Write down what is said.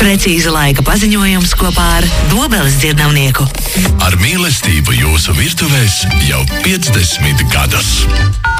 Precīza laika paziņojums kopā ar Dobeles dzirdavnieku. Ar mīlestību jūsu virtuvēs jau 50 gadus.